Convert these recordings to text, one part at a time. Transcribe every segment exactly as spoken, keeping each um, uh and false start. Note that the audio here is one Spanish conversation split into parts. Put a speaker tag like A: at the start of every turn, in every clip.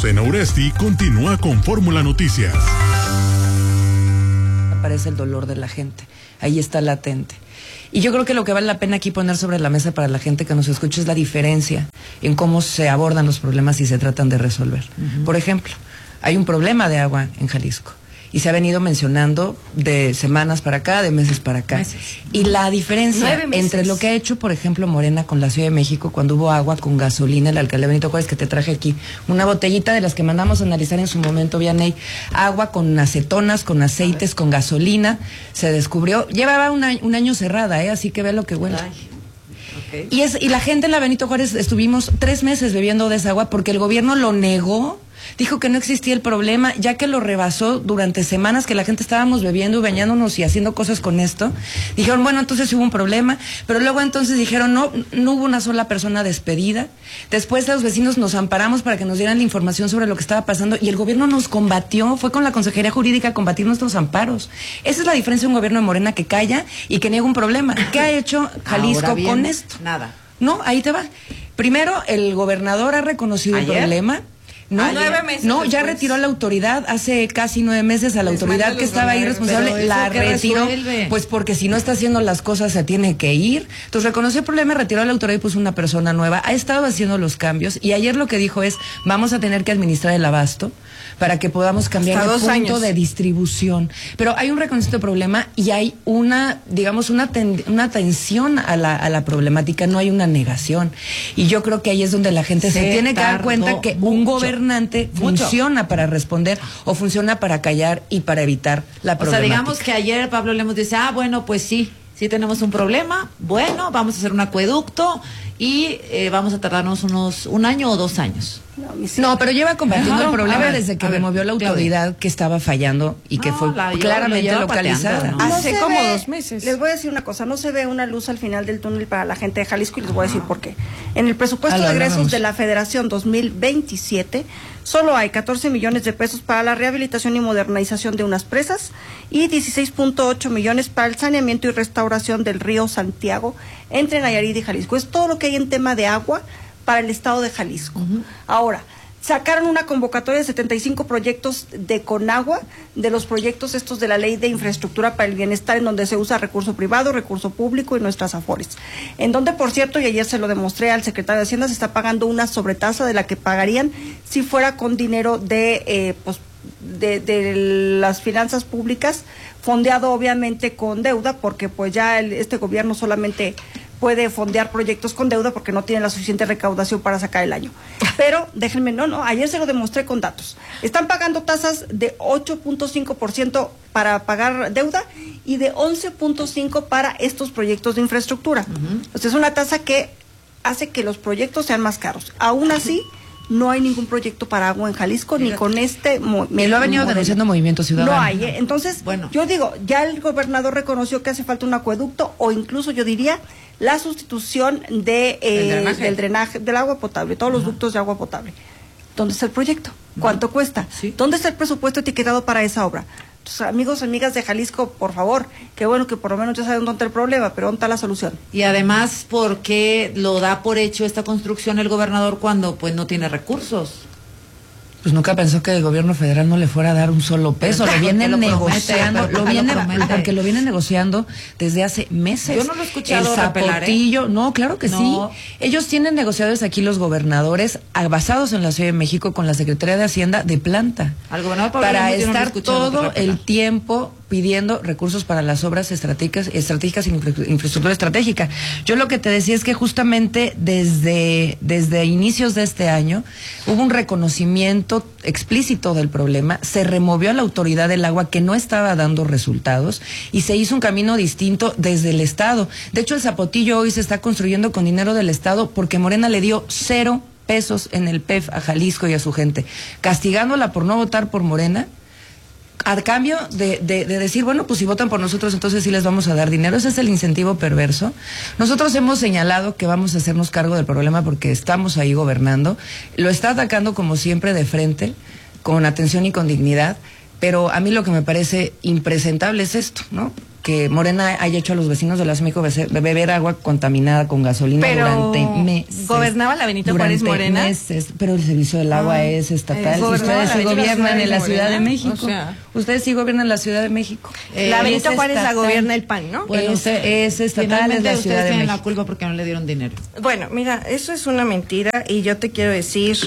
A: Azucena Uresti continúa con Fórmula Noticias.
B: Aparece el dolor de la gente, ahí está latente. Y yo creo que lo que vale la pena aquí poner sobre la mesa para la gente que nos escucha es la diferencia en cómo se abordan los problemas y se tratan de resolver. Uh-huh. Por ejemplo, hay un problema de agua en Jalisco y se ha venido mencionando de semanas para acá, de meses para acá. Meses. Y la diferencia entre lo que ha hecho, por ejemplo, Morena con la Ciudad de México cuando hubo agua con gasolina, el alcalde Benito Juárez, que te traje aquí, una botellita de las que mandamos a analizar en su momento, Vianey, agua con acetonas, con aceites, con gasolina, se descubrió, llevaba un año, un año cerrada, ¿eh? Así que ve lo que huele. Okay. Y, es, y la gente en la Benito Juárez estuvimos tres meses bebiendo de esa agua porque el gobierno lo negó. Dijo que no existía el problema, ya que lo rebasó durante semanas que la gente estábamos bebiendo y bañándonos y haciendo cosas con esto. Dijeron, bueno, entonces hubo un problema, pero luego entonces dijeron, no, no hubo una sola persona despedida. Después los vecinos nos amparamos para que nos dieran la información sobre lo que estaba pasando y el gobierno nos combatió, fue con la Consejería Jurídica a combatir nuestros amparos. Esa es la diferencia de un gobierno de Morena que calla y que niega un problema. ¿Qué ha hecho Jalisco bien, con esto?
C: Nada.
B: No, ahí te va. Primero, el gobernador ha reconocido ¿Ayer? el problema. No, ah, nueve meses no ya después. Retiró a la autoridad hace casi nueve meses a la Les autoridad que estaba ahí responsable, la retiró, resuelve. Pues porque si no está haciendo las cosas se tiene que ir. Entonces reconoció el problema, retiró a la autoridad y puso una persona nueva, ha estado haciendo los cambios y ayer lo que dijo es, vamos a tener que administrar el abasto para que podamos cambiar el punto años. de distribución. Pero hay un reconocimiento de problema y hay una, digamos, una, ten, una atención a la, a la problemática, no hay una negación. Y yo creo que ahí es donde la gente se, se tiene que dar cuenta que mucho. un gobernante mucho. funciona para responder o funciona para callar y para evitar la problemática.
C: O sea, digamos que ayer Pablo Lemos dice, ah, bueno, pues sí, sí tenemos un problema, bueno, vamos a hacer un acueducto y eh, vamos a tardarnos unos un año o dos años.
B: No, no, pero lleva combatiendo no, el problema ver, desde que removió la autoridad Claudia. que estaba fallando y que no, fue la, claramente yo, localizada.
D: ¿no? Hace no como ve, dos meses. Les voy a decir una cosa, no se ve una luz al final del túnel para la gente de Jalisco y les voy a decir por qué. En el presupuesto de egresos de la Federación dos mil veintisiete solo hay catorce millones de pesos para la rehabilitación y modernización de unas presas y dieciséis punto ocho millones para el saneamiento y restauración del río Santiago entre Nayarit y Jalisco. Es todo lo que hay en tema de agua para el estado de Jalisco. Uh-huh. Ahora, sacaron una convocatoria de setenta y cinco proyectos de Conagua, de los proyectos estos de la Ley de Infraestructura para el Bienestar, en donde se usa recurso privado, recurso público y nuestras afores. En donde, por cierto, y ayer se lo demostré al secretario de Hacienda, se está pagando una sobretasa de la que pagarían si fuera con dinero de, eh, pues, de, de las finanzas públicas, fondeado obviamente con deuda, porque pues ya el, este gobierno solamente puede fondear proyectos con deuda porque no tiene la suficiente recaudación para sacar el año. Pero déjenme, no, no, ayer se lo demostré con datos. Están pagando tasas de ocho punto cinco por ciento para pagar deuda y de once punto cinco por ciento para estos proyectos de infraestructura. Uh-huh. Entonces es una tasa que hace que los proyectos sean más caros. Aún así, no hay ningún proyecto para agua en Jalisco, ni con este...
B: Y lo ha venido denunciando Movimiento Ciudadano.
D: No hay, ¿eh? Entonces, bueno. yo digo, ya el gobernador reconoció que hace falta un acueducto, o incluso yo diría, la sustitución de eh, drenaje. del drenaje, del agua potable, todos uh-huh. los ductos de agua potable. ¿Dónde está el proyecto? ¿Cuánto uh-huh. cuesta? ¿Sí? ¿Dónde está el presupuesto etiquetado para esa obra? Entonces, amigos, amigas de Jalisco, por favor, qué bueno que por lo menos ya saben dónde está el problema, pero ¿dónde está la solución?
C: Y además, ¿por qué lo da por hecho esta construcción el gobernador cuando pues no tiene recursos?
B: Pues nunca pensó que el gobierno federal no le fuera a dar un solo peso, lo vienen lo negociando, promete, lo vienen, lo porque lo vienen negociando desde hace meses.
C: Yo no lo he escuchado
B: el zapotillo, ¿eh? No, claro que no. sí. Ellos tienen negociados aquí los gobernadores, basados en la Ciudad de México, con la Secretaría de Hacienda de planta,
C: al gobernador Pablo
B: para
C: Lemos,
B: estar
C: no
B: todo el tiempo pidiendo recursos para las obras estratégicas, estratégicas y infraestructura estratégica. Yo lo que te decía es que justamente desde, desde inicios de este año hubo un reconocimiento explícito del problema, se removió a la autoridad del agua que no estaba dando resultados y se hizo un camino distinto desde el Estado. De hecho, el Zapotillo hoy se está construyendo con dinero del Estado porque Morena le dio cero pesos en el P E F a Jalisco y a su gente, castigándola por no votar por Morena, a cambio de, de, de decir, bueno, pues si votan por nosotros, entonces sí les vamos a dar dinero. Ese es el incentivo perverso. Nosotros hemos señalado que vamos a hacernos cargo del problema porque estamos ahí gobernando. Lo está atacando como siempre de frente, con atención y con dignidad, Pero a mí lo que me parece impresentable es esto, ¿no? Que Morena haya hecho a los vecinos de la Ciudad de México beber agua contaminada con gasolina
E: pero
B: durante meses.
E: ¿Gobernaba la Benito Juárez Morena?
B: Meses, pero el servicio del agua ah, es estatal. Ustedes sí gobiernan en la Ciudad de México. O sea, ustedes sí gobiernan en la Ciudad de México.
E: Eh, la Benito Juárez la gobierna el P A N, ¿no?
C: Bueno,
B: es, es estatal, es la Ciudad de México.
C: La culpa porque no le dieron dinero.
E: Bueno, mira, eso es una mentira y yo te quiero decir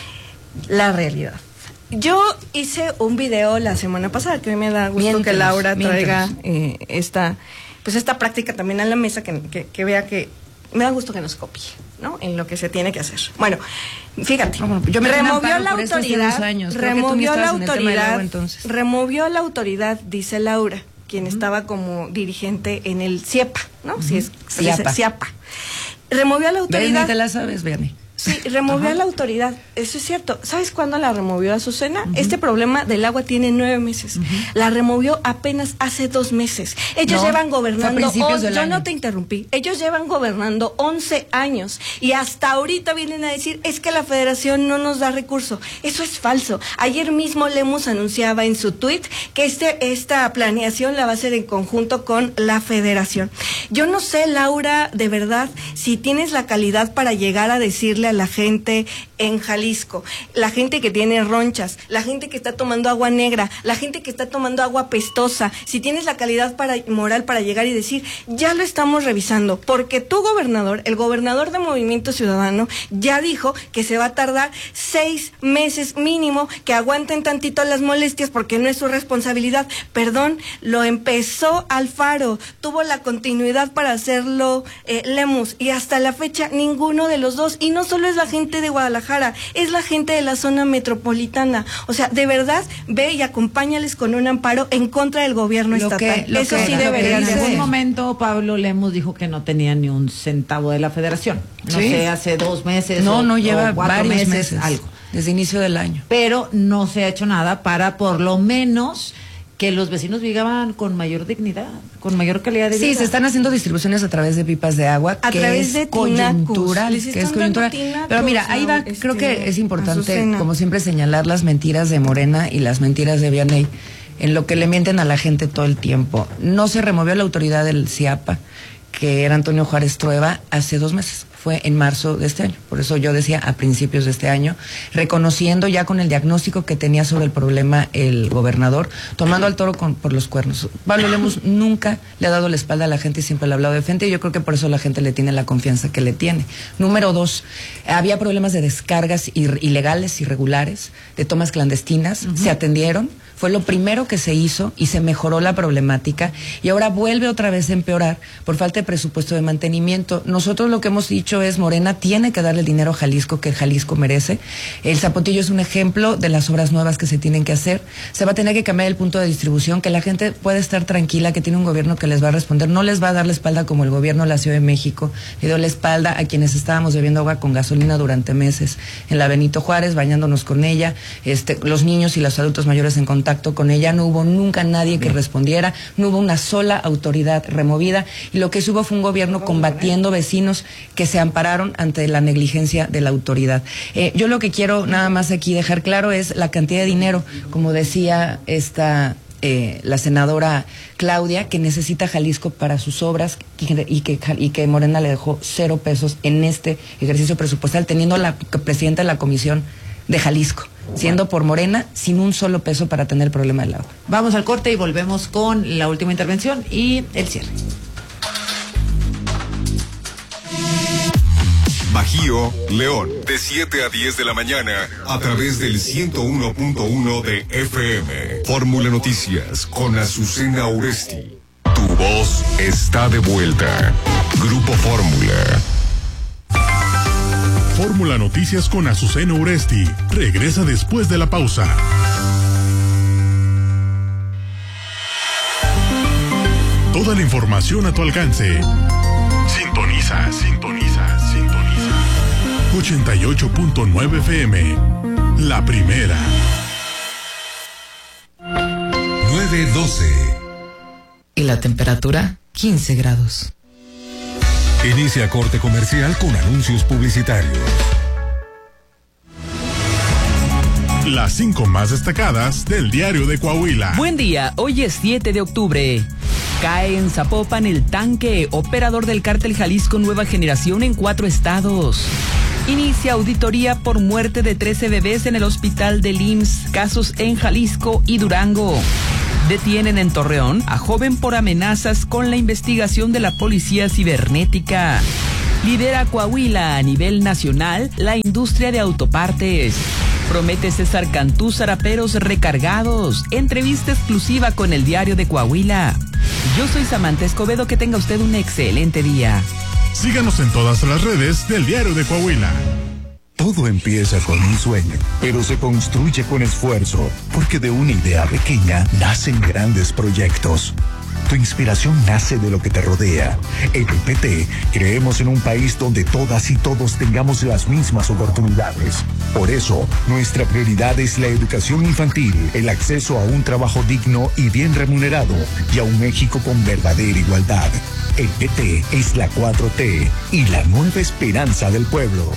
E: la realidad. Yo hice un video la semana pasada, que me da gusto miéntenos, que Laura traiga eh, esta pues esta práctica también a la mesa, que, que, que vea que me da gusto que nos copie, ¿no? En lo que se tiene que hacer. Bueno, fíjate, no, yo me removió la autoridad, años. removió la autoridad, agua, removió la autoridad, dice Laura, quien uh-huh. estaba como dirigente en el CIEPA, ¿no? Uh-huh. Si es CIAPA. CIAPA. Removió a la autoridad.
B: ¿Ves? ¿Te la sabes, Vianney?
E: Sí, removió Ajá. a la autoridad, eso es cierto. ¿Sabes cuándo la removió, Azucena? Uh-huh. Este problema del agua tiene nueve meses. Uh-huh. La removió apenas hace dos meses. Ellos no, llevan gobernando, on, yo año. no te interrumpí, ellos llevan gobernando once años y hasta ahorita vienen a decir, es que la federación no nos da recurso. Eso es falso. Ayer mismo Lemus anunciaba en su tuit que este, esta planeación la va a hacer en conjunto con la federación. Yo no sé, Laura, de verdad, si tienes la calidad para llegar a decirle a la gente en Jalisco, la gente que tiene ronchas, la gente que está tomando agua negra, la gente que está tomando agua pestosa, si tienes la calidad para, moral para llegar y decir, ya lo estamos revisando, porque tu gobernador, el gobernador de Movimiento Ciudadano, ya dijo que se va a tardar seis meses mínimo, que aguanten tantito las molestias porque no es su responsabilidad. Perdón, lo empezó Alfaro, tuvo la continuidad para hacerlo eh, Lemus, y hasta la fecha ninguno de los dos, y no solo es la gente de Guadalajara, es la gente de la zona metropolitana. O sea, de verdad, ve y acompáñales con un amparo en contra del gobierno lo estatal. Que, Eso que, sí debería
C: ser. En
E: algún
C: momento Pablo Lemus dijo que no tenía ni un centavo de la federación. No ¿Sí? sé, hace dos meses.
B: No,
C: o,
B: no lleva varios meses,
C: meses, algo.
B: Desde inicio del año.
C: Pero no se ha hecho nada para por lo menos que los vecinos vivan con mayor dignidad, con mayor calidad de vida.
B: Sí, se están haciendo distribuciones a través de pipas de agua,
E: a
B: que
E: través
B: es
E: de
B: coyuntural, que es coyuntural. Pero mira, ahí va, este, creo que es importante, Azucena. como siempre, señalar las mentiras de Morena y las mentiras de Vianney, en lo que le mienten a la gente todo el tiempo. No se removió la autoridad del CIAPA, que era Antonio Juárez Trueba, hace dos meses. Fue en marzo de este año, por eso yo decía a principios de este año, reconociendo ya con el diagnóstico que tenía sobre el problema el gobernador, tomando al toro con, por los cuernos. Pablo Lemus nunca le ha dado la espalda a la gente y siempre le ha hablado de frente, y yo creo que por eso la gente le tiene la confianza que le tiene. Número dos, había problemas de descargas ir, ilegales, irregulares, de tomas clandestinas, uh-huh. se atendieron. Fue lo primero que se hizo y se mejoró la problemática, y ahora vuelve otra vez a empeorar por falta de presupuesto de mantenimiento. Nosotros lo que hemos dicho es, Morena tiene que darle el dinero a Jalisco que Jalisco merece. El Zapotillo es un ejemplo de las obras nuevas que se tienen que hacer. Se va a tener que cambiar el punto de distribución, que la gente puede estar tranquila, que tiene un gobierno que les va a responder. No les va a dar la espalda como el gobierno de la Ciudad de México le dio la espalda a quienes estábamos bebiendo agua con gasolina durante meses en la Benito Juárez, bañándonos con ella, este, los niños y los adultos mayores en contacto con ella. No hubo nunca nadie que respondiera, no hubo una sola autoridad removida, y lo que hubo fue un gobierno combatiendo vecinos que se ampararon ante la negligencia de la autoridad. Eh, yo lo que quiero nada más aquí dejar claro es la cantidad de dinero, como decía esta eh, la senadora Claudia, que necesita Jalisco para sus obras, y, y, que, y que Morena le dejó cero pesos en este ejercicio presupuestal, teniendo la presidenta de la comisión de Jalisco, siendo por Morena, sin un solo peso para tener el problema del agua.
C: Vamos al corte y volvemos con la última intervención y el cierre.
F: Bajío, León, de siete a diez de la mañana, a través del ciento uno punto uno de F M. Fórmula Noticias con Azucena Oresti. Tu voz está de vuelta. Grupo Fórmula.
A: Fórmula Noticias con Azucena Oresti regresa después de la pausa. Toda la información a tu alcance. Sintoniza, sintoniza, sintoniza. ochenta y ocho punto nueve F M. La primera.
F: nueve doce.
G: Y la temperatura, quince grados.
F: Inicia corte comercial con anuncios publicitarios.
A: Las cinco más destacadas del Diario de Coahuila.
H: Buen día, hoy es siete de octubre. Cae en Zapopan el tanque, operador del cártel Jalisco Nueva Generación en cuatro estados. Inicia auditoría por muerte de trece bebés en el hospital del I M S S, casos en Jalisco y Durango. Detienen en Torreón a joven por amenazas con la investigación de la policía cibernética. Lidera Coahuila a nivel nacional la industria de autopartes. Promete César Cantú zaraperos recargados. Entrevista exclusiva con el Diario de Coahuila. Yo soy Samantha Escobedo, que tenga usted un excelente día.
A: Síganos en todas las redes del Diario de Coahuila.
I: Todo empieza con un sueño, pero se construye con esfuerzo, porque de una idea pequeña nacen grandes proyectos. Tu inspiración nace de lo que te rodea. En el P T creemos en un país donde todas y todos tengamos las mismas oportunidades. Por eso, nuestra prioridad es la educación infantil, el acceso a un trabajo digno y bien remunerado, y a un México con verdadera igualdad. El P T es la cuatro T y la nueva esperanza del pueblo.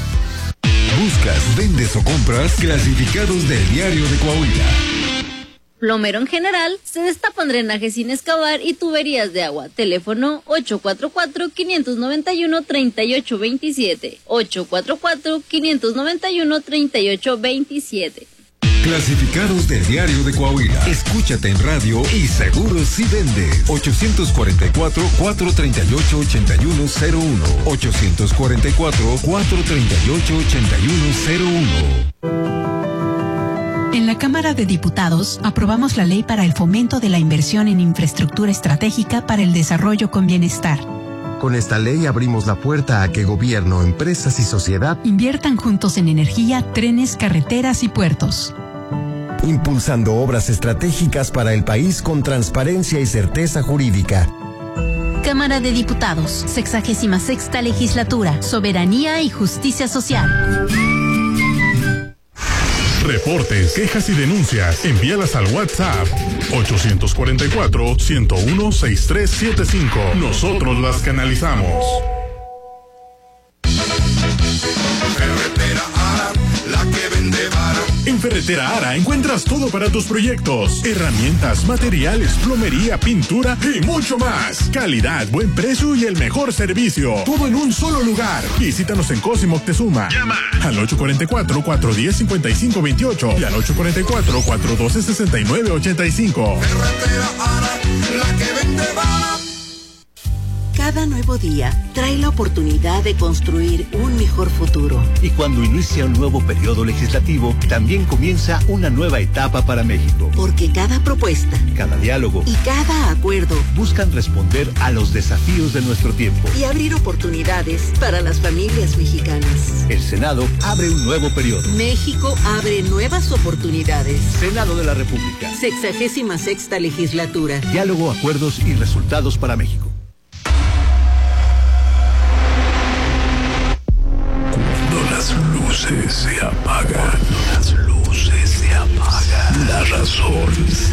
F: Buscas, vendes o compras clasificados del Diario de Coahuila.
J: Plomero en general, se destapan drenajes sin excavar y tuberías de agua. Teléfono ocho cuatro cuatro, cinco nueve uno, tres ocho dos siete. ocho cuatro cuatro, cinco nueve uno, tres ocho dos siete.
F: Clasificados del Diario de Coahuila. Escúchate en radio y seguro si vendes. ocho cuatro cuatro, cuatro tres ocho, ocho uno cero uno. ocho cuatro cuatro, cuatro tres ocho, ocho uno cero uno.
K: En la Cámara de Diputados aprobamos la ley para el fomento de la inversión en infraestructura estratégica para el desarrollo con bienestar.
L: Con esta ley abrimos la puerta a que gobierno, empresas y sociedad
K: inviertan juntos en energía, trenes, carreteras y puertos.
L: Impulsando obras estratégicas para el país con transparencia y certeza jurídica.
K: Cámara de Diputados, sexagésima sexta legislatura, soberanía y justicia social.
A: Reportes, quejas y denuncias, envíalas al WhatsApp ocho cuatro cuatro, uno cero uno, seis tres siete cinco. Nosotros las canalizamos.
F: Ferretera Ara, la que vende vara.
A: En Ferretera Ara encuentras todo para tus proyectos: herramientas, materiales, plomería, pintura y mucho más. Calidad, buen precio y el mejor servicio. Todo en un solo lugar. Visítanos en Cosimo Moctezuma. Llama al ocho cuatro cuatro, cuatro uno cero, cinco cinco dos ocho y al ocho cuatro cuatro, cuatro uno dos, seis nueve ocho cinco.
F: Ferretera Ara, la que vende vara.
M: Cada nuevo día trae la oportunidad de construir un mejor futuro.
N: Y cuando inicia un nuevo periodo legislativo, también comienza una nueva etapa para México.
M: Porque cada propuesta,
N: cada diálogo
M: y cada acuerdo
N: buscan responder a los desafíos de nuestro tiempo
M: y abrir oportunidades para las familias mexicanas.
N: El Senado abre un nuevo periodo.
M: México abre nuevas oportunidades.
N: Senado de la República.
M: Sexagésima sexta legislatura.
N: Diálogo, acuerdos y resultados para México.
O: Las luces se apagan, las luces se apagan. La razón